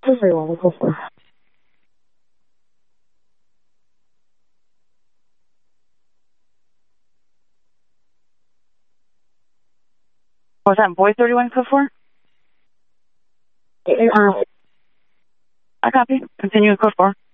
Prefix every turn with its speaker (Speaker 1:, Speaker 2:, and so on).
Speaker 1: Whatever you want to go for.
Speaker 2: What's that, boy 31 code for? I copy. Continue with code 4.